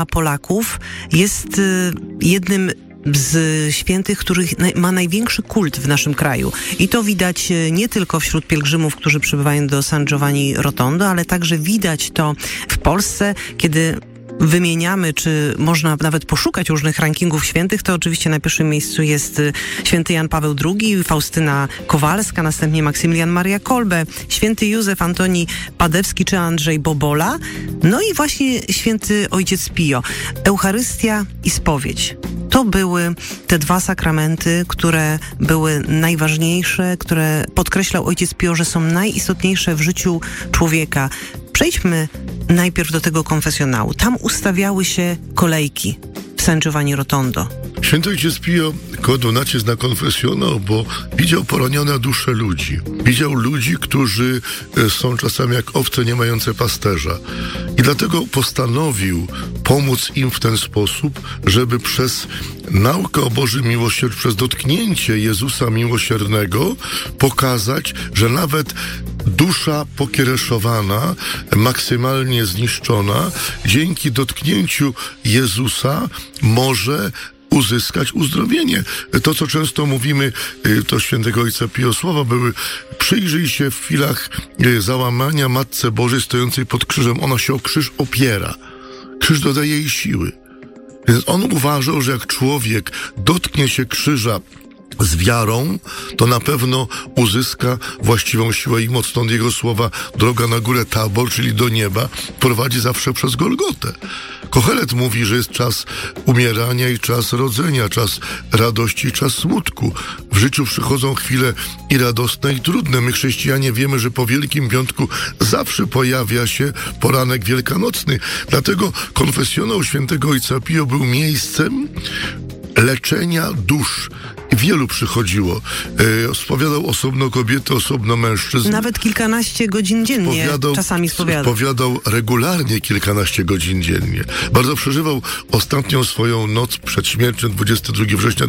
Polaków jest jednym z świętych, których ma największy kult w naszym kraju. I to widać nie tylko wśród pielgrzymów, którzy przybywają do San Giovanni Rotondo, ale także widać to w Polsce, kiedy wymieniamy, czy można nawet poszukać różnych rankingów świętych, to oczywiście na pierwszym miejscu jest święty Jan Paweł II, Faustyna Kowalska, następnie Maksymilian Maria Kolbe, święty Józef Antoni Padewski czy Andrzej Bobola, no i właśnie święty ojciec Pio. Eucharystia i spowiedź. To były te dwa sakramenty, które były najważniejsze, które podkreślał ojciec Pio, że są najistotniejsze w życiu człowieka. Przejdźmy najpierw do tego konfesjonału. Tam ustawiały się kolejki w San Giovanni Rotondo. Święty ojciec Pio kładł nacisk na konfesjonał, bo widział poranione dusze ludzi. Widział ludzi, którzy są czasami jak owce nie mające pasterza. I dlatego postanowił pomóc im w ten sposób, żeby przez naukę o Bożym miłosierdziu, przez dotknięcie Jezusa miłosiernego pokazać, że nawet dusza pokiereszowana, maksymalnie zniszczona, dzięki dotknięciu Jezusa może uzyskać uzdrowienie. To, co często mówimy, to świętego ojca Pio słowa były: przyjrzyj się w chwilach załamania Matce Bożej stojącej pod krzyżem. Ona się o krzyż opiera. Krzyż dodaje jej siły. Więc on uważał, że jak człowiek dotknie się krzyża z wiarą, to na pewno uzyska właściwą siłę i moc. Stąd jego słowa: droga na górę Tabor, czyli do nieba, prowadzi zawsze przez Golgotę. Kohelet mówi, że jest czas umierania i czas rodzenia, czas radości i czas smutku. W życiu przychodzą chwile i radosne, i trudne. My, chrześcijanie, wiemy, że po Wielkim Piątku zawsze pojawia się poranek wielkanocny. Dlatego konfesjonał świętego ojca Pio był miejscem leczenia dusz. Wielu przychodziło. Spowiadał osobno kobiety, osobno mężczyzn. Nawet kilkanaście godzin dziennie czasami spowiadał. Spowiadał regularnie kilkanaście godzin dziennie. Bardzo przeżywał ostatnią swoją noc przed śmiercią, 22 września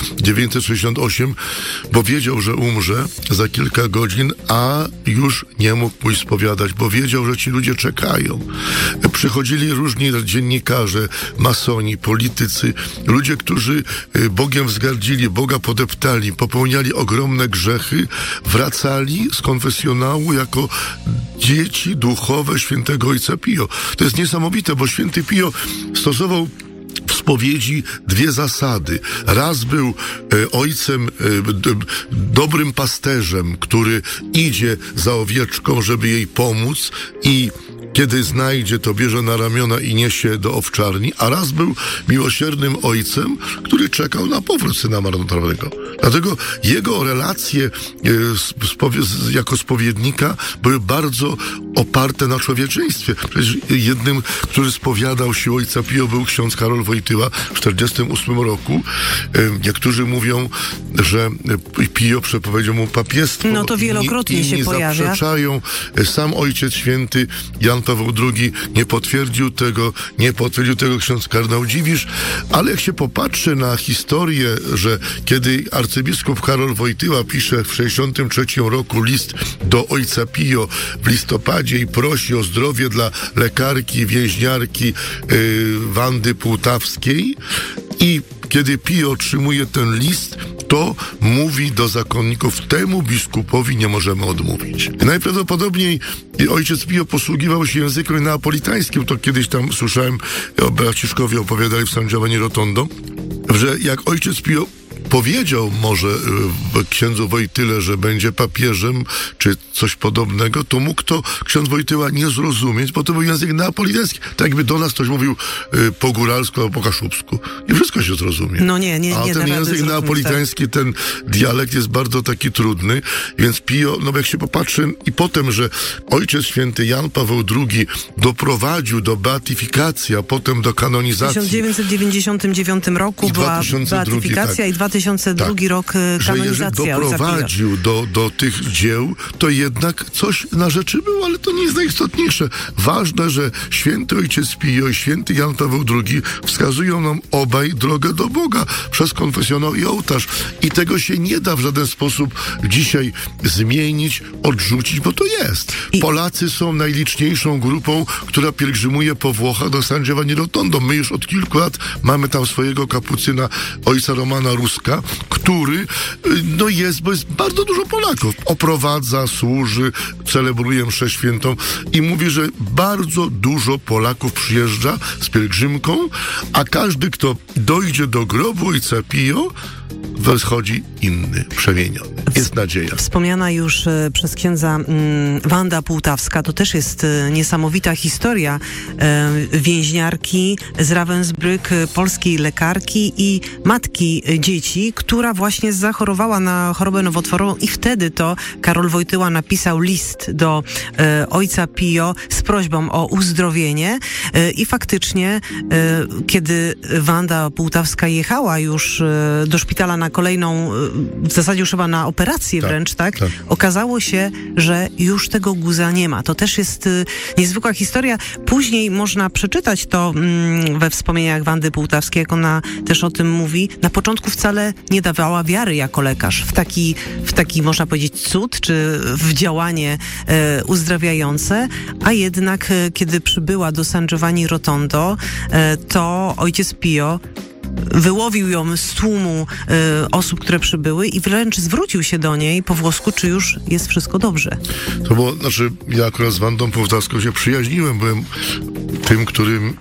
1968, bo wiedział, że umrze za kilka godzin, a już nie mógł pójść spowiadać, bo wiedział, że ci ludzie czekają. Przychodzili różni dziennikarze, masoni, politycy, ludzie, którzy Bogiem wzgardzili, Boga podeptali, popełniali ogromne grzechy, wracali z konfesjonału jako dzieci duchowe świętego ojca Pio. To jest niesamowite, bo święty Pio stosował w spowiedzi dwie zasady. Raz był ojcem, dobrym pasterzem, który idzie za owieczką, żeby jej pomóc, i kiedy znajdzie, to bierze na ramiona i niesie do owczarni, a raz był miłosiernym ojcem, który czekał na powrót syna marnotrawnego. Dlatego jego relacje jako spowiednika były bardzo oparte na człowieczeństwie. Przecież jednym, który spowiadał się ojca Pio, był ksiądz Karol Wojtyła w 1948 roku. Niektórzy mówią, że Pio przepowiedział mu papiestwo. No to wielokrotnie się pojawia. Zaprzeczają. Sam ojciec święty Jan Paweł II nie potwierdził tego ksiądz kardynał Dziwisz, ale jak się popatrzy na historię, że kiedy arcybiskup Karol Wojtyła pisze w 1963 roku list do ojca Pio w listopadzie i prosi o zdrowie dla lekarki, więźniarki Wandy Półtawskiej, i kiedy Pio otrzymuje ten list, to mówi do zakonników: temu biskupowi nie możemy odmówić. Najprawdopodobniej ojciec Pio posługiwał się językiem neapolitańskim. To kiedyś tam słyszałem, braciszkowie opowiadali w San Giovanni Rotondo, że jak ojciec Pio powiedział może księdzu Wojtyle, że będzie papieżem, czy coś podobnego, to mógł to ksiądz Wojtyła nie zrozumieć, bo to był język neapolitański. Tak jakby do nas ktoś mówił po góralsku albo po kaszubsku. I wszystko się zrozumie. No nie. A ten język neapolitański, ten dialekt jest bardzo taki trudny, więc Pio, no jak się popatrzy, i potem, że ojciec święty Jan Paweł II doprowadził do beatyfikacji, a potem do kanonizacji. W 1999 roku była beatyfikacja, tak. I w 2002 rok kanonizacja. Że jeżeli doprowadził do tych dzieł, to jednak coś na rzeczy było, ale to nie jest najistotniejsze. Ważne, że święty Ojciec Pio i święty Jan Paweł II wskazują nam obaj drogę do Boga przez konfesjonał i ołtarz. I tego się nie da w żaden sposób dzisiaj zmienić, odrzucić, bo to jest. Polacy są najliczniejszą grupą, która pielgrzymuje po Włochach do San Giovanni Rotondo. My już od kilku lat mamy tam swojego kapucyna, ojca Romana Ruska, który jest, bo jest bardzo dużo Polaków. Oprowadza, służy, celebruje mszę świętą i mówi, że bardzo dużo Polaków przyjeżdża z pielgrzymką, a każdy, kto dojdzie do grobu ojca Pio, wschodzi inny, przemieniony. Jest nadzieja. Wspomniana już przez księdza Wanda Pułtawska, to też jest niesamowita historia więźniarki z Ravensbrück, polskiej lekarki i matki dzieci, która właśnie zachorowała na chorobę nowotworową i wtedy to Karol Wojtyła napisał list do ojca Pio z prośbą o uzdrowienie i faktycznie kiedy Wanda Pułtawska jechała już do szpitala na kolejną, w zasadzie już chyba na operację wręcz, tak? Okazało się, że już tego guza nie ma. To też jest niezwykła historia. Później można przeczytać to we wspomnieniach Wandy Pułtawskiej, jak ona też o tym mówi. Na początku wcale nie dawała wiary jako lekarz w taki można powiedzieć cud, czy w działanie uzdrawiające, a jednak kiedy przybyła do San Giovanni Rotondo, to ojciec Pio wyłowił ją z tłumu osób, które przybyły i wręcz zwrócił się do niej po włosku, czy już jest wszystko dobrze. To było, ja akurat z Wandą Pułtawską się przyjaźniłem, byłem tym, którym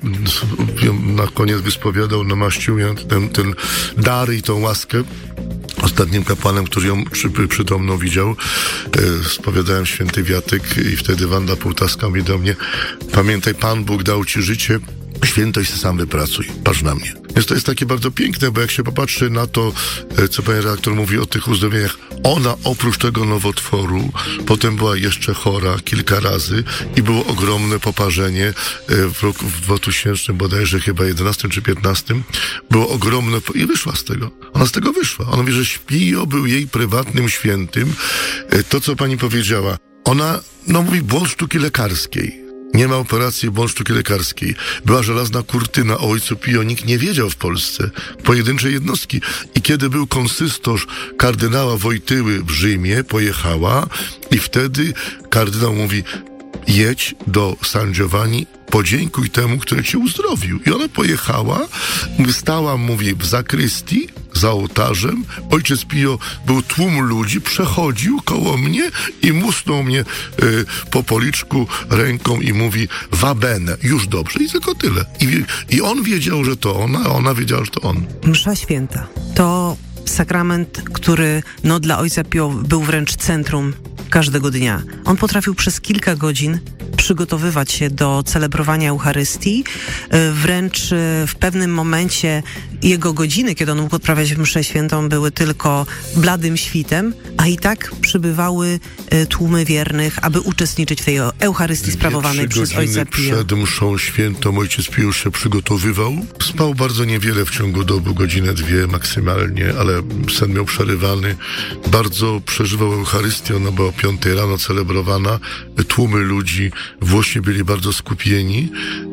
na koniec wyspowiadał, namaścił ten dar i tą łaskę. Ostatnim kapłanem, który ją przytomną widział, spowiadałem święty wiatyk i wtedy Wanda Pułtawska mówi do mnie: pamiętaj, Pan Bóg dał ci życie, świętość se sam wypracuj, patrz na mnie. Więc to jest takie bardzo piękne, bo jak się popatrzy na to, co pan redaktor mówi o tych uzdrowieniach, ona oprócz tego nowotworu potem była jeszcze chora kilka razy i było ogromne poparzenie w roku 2000 bodajże chyba 11 czy 15 było ogromne i wyszła z tego. Ona z tego wyszła. Ona mówi, że Pio był jej prywatnym świętym. To, co pani powiedziała, ona mówi błąd sztuki lekarskiej. Nie ma operacji, błąd sztuki lekarskiej. Była żelazna kurtyna o ojcu Pio, nikt nie wiedział w Polsce. Pojedyncze jednostki. I kiedy był konsystorz kardynała Wojtyły w Rzymie, pojechała i wtedy kardynał mówi: jedź do San Giovanni, podziękuj temu, który cię uzdrowił. I ona pojechała, stała, mówi, w zakrystii, za ołtarzem. Ojciec Pio, był tłum ludzi, przechodził koło mnie i musnął mnie po policzku ręką i mówi: va bene, już dobrze. I tylko tyle. I on wiedział, że to ona, a ona wiedziała, że to on. Msza święta to sakrament, który dla ojca Pio był wręcz centrum każdego dnia. On potrafił przez kilka godzin przygotowywać się do celebrowania Eucharystii. Wręcz w pewnym momencie jego godziny, kiedy on mógł odprawiać mszę świętą, były tylko bladym świtem, a i tak przybywały tłumy wiernych, aby uczestniczyć w tej Eucharystii sprawowanej przez ojca Pio. Przed mszą świętą ojciec Pio już się przygotowywał. Spał bardzo niewiele w ciągu doby, godzinę, dwie maksymalnie, ale sen miał przerywany. Bardzo przeżywał Eucharystię, ona była o 5 rano celebrowana. Tłumy ludzi, Włosi byli bardzo skupieni.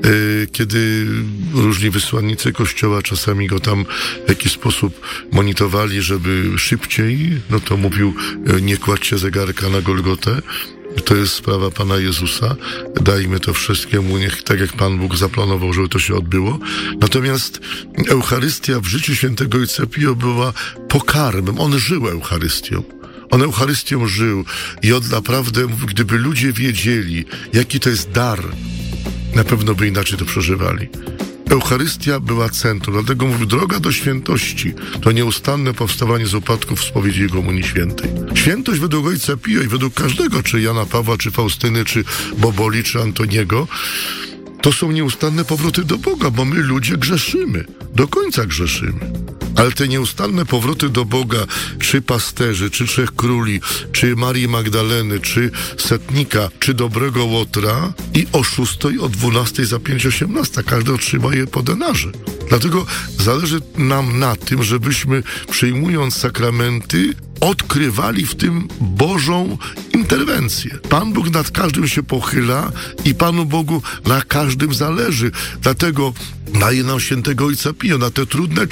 Kiedy różni wysłannicy Kościoła czasami go tam w jakiś sposób monitorowali, żeby szybciej, to mówił: nie kładźcie zegarka na Golgotę. To jest sprawa Pana Jezusa. Dajmy to wszystkiemu, niech tak jak Pan Bóg zaplanował, żeby to się odbyło. Natomiast Eucharystia w życiu świętego ojca Pio była pokarmem. On żył Eucharystią. On Eucharystią żył i on naprawdę, gdyby ludzie wiedzieli, jaki to jest dar, na pewno by inaczej to przeżywali. Eucharystia była centrum, dlatego mówił: droga do świętości to nieustanne powstawanie z upadków w spowiedzi i komunii świętej. Świętość według ojca Pio i według każdego, czy Jana Pawła, czy Faustyny, czy Boboli, czy Antoniego, to są nieustanne powroty do Boga, bo my ludzie grzeszymy, do końca grzeszymy. Ale te nieustanne powroty do Boga, czy pasterzy, czy Trzech Króli, czy Marii Magdaleny, czy Setnika, czy Dobrego Łotra, i o 6, o 12, za 5:18 każdy otrzyma je po denarze. Dlatego zależy nam na tym, żebyśmy przyjmując sakramenty, odkrywali w tym Bożą interwencję. Pan Bóg nad każdym się pochyla i Panu Bogu na każdym zależy. Dlatego daje nam świętego Ojca Pio na te trudne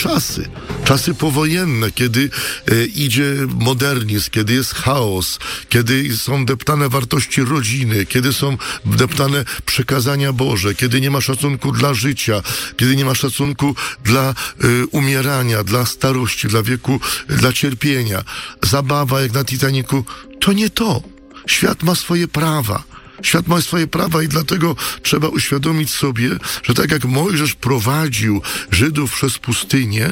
czasy powojenne, kiedy idzie modernizm, kiedy jest chaos, kiedy są deptane wartości rodziny, kiedy są deptane przekazania Boże, kiedy nie ma szacunku dla życia, kiedy nie ma szacunku dla umierania, dla starości, dla wieku, dla cierpienia. Zabawa jak na Titanicu, to nie to. Świat ma swoje prawa. Świat ma swoje prawa i dlatego trzeba uświadomić sobie, że tak jak Mojżesz prowadził Żydów przez pustynię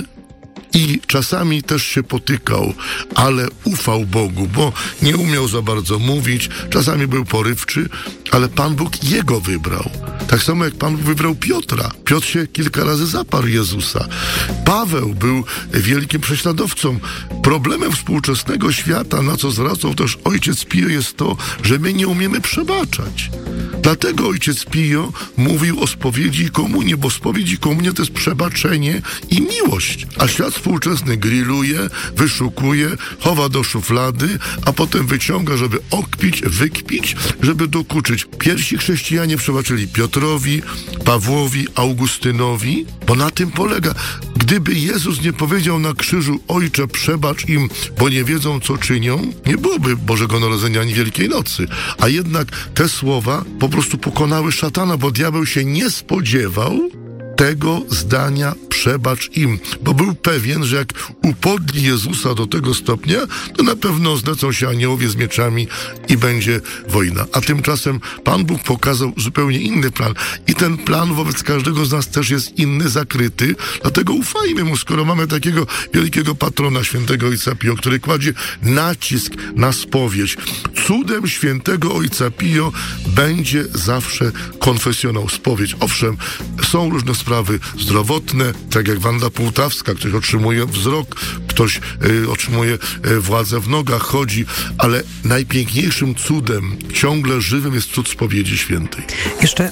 i czasami też się potykał, ale ufał Bogu, bo nie umiał za bardzo mówić, czasami był porywczy, ale Pan Bóg jego wybrał. Tak samo jak Pan Bóg wybrał Piotra. Piotr się kilka razy zaparł Jezusa. Paweł był wielkim prześladowcą. Problemem współczesnego świata, na co zwracał też ojciec Pio, jest to, że my nie umiemy przebaczać. Dlatego ojciec Pio mówił o spowiedzi i komunii, bo spowiedź i komunia to jest przebaczenie i miłość. A świat współczesny grilluje, wyszukuje, chowa do szuflady, a potem wyciąga, żeby okpić, wykpić, żeby dokuczyć. Pierwsi chrześcijanie przebaczyli Piotrowi, Pawłowi, Augustynowi, bo na tym polega. Gdyby Jezus nie powiedział na krzyżu: Ojcze, przebacz im, bo nie wiedzą, co czynią, nie byłoby Bożego Narodzenia ani Wielkiej Nocy. A jednak te słowa po prostu pokonały szatana, bo diabeł się nie spodziewał tego zdania: przebacz im, bo był pewien, że jak upodli Jezusa do tego stopnia, to na pewno zlecą się aniołowie z mieczami i będzie wojna. A tymczasem Pan Bóg pokazał zupełnie inny plan i ten plan wobec każdego z nas też jest inny, zakryty, dlatego ufajmy mu, skoro mamy takiego wielkiego patrona, świętego Ojca Pio, który kładzie nacisk na spowiedź. Cudem świętego Ojca Pio będzie zawsze konfesjonał, spowiedź. Owszem, są różne sprawy zdrowotne, tak jak Wanda Półtawska, ktoś otrzymuje wzrok, ktoś otrzymuje władzę w nogach, chodzi, ale najpiękniejszym cudem, ciągle żywym, jest cud spowiedzi świętej. Jeszcze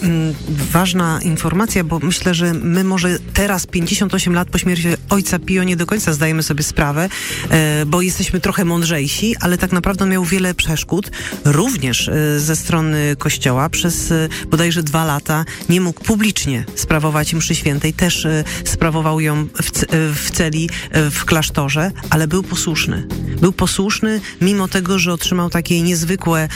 ważna informacja, bo myślę, że my może teraz, 58 lat po śmierci Ojca Pio, nie do końca zdajemy sobie sprawę, bo jesteśmy trochę mądrzejsi, ale tak naprawdę miał wiele przeszkód, również ze strony Kościoła. Przez bodajże 2 lata nie mógł publicznie sprawować mszy świętej, też sprawował ją w celi, w klasztorze, ale był posłuszny. Był posłuszny, mimo tego, że otrzymał takie niezwykłe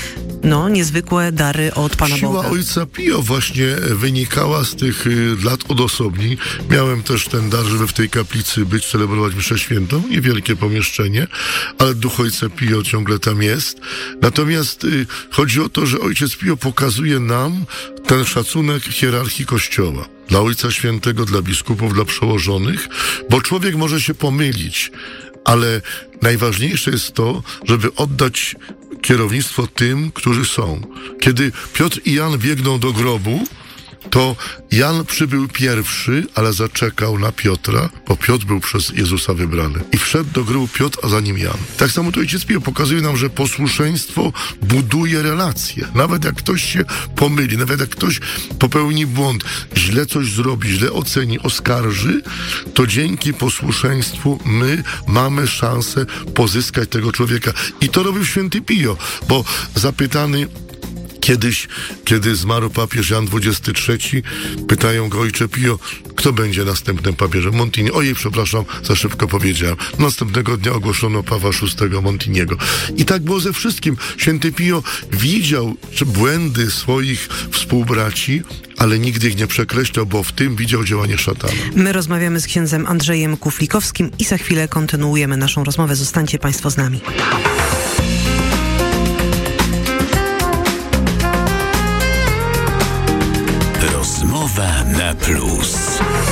dary od Pana Boga. Siła Ojca Pio właśnie wynikała z tych lat odosobnień. Miałem też ten dar, żeby w tej kaplicy być, celebrować mszę świętą. Niewielkie pomieszczenie, ale duch Ojca Pio ciągle tam jest. Natomiast chodzi o to, że Ojciec Pio pokazuje nam ten szacunek hierarchii Kościoła. Dla Ojca Świętego, dla biskupów, dla przełożonych, bo człowiek może się pomylić, ale najważniejsze jest to, żeby oddać kierownictwo tym, którzy są. Kiedy Piotr i Jan biegną do grobu, to Jan przybył pierwszy, ale zaczekał na Piotra, bo Piotr był przez Jezusa wybrany. I wszedł do grobu Piotr, a za nim Jan. Tak samo to Ojciec Pio pokazuje nam, że posłuszeństwo buduje relacje. Nawet jak ktoś się pomyli, nawet jak ktoś popełni błąd, źle coś zrobi, źle oceni, oskarży, to dzięki posłuszeństwu my mamy szansę pozyskać tego człowieka. I to robił święty Pio, bo zapytany kiedyś, kiedy zmarł papież Jan XXIII, pytają go: Ojcze Pio, kto będzie następnym papieżem? Montini. Ojej, przepraszam, za szybko powiedziałem. Następnego dnia ogłoszono Pawła VI Montiniego. I tak było ze wszystkim. Święty Pio widział błędy swoich współbraci, ale nigdy ich nie przekreślał, bo w tym widział działanie szatana. My rozmawiamy z księdzem Andrzejem Kuflikowskim i za chwilę kontynuujemy naszą rozmowę. Zostańcie Państwo z nami. Rozmowa na plus.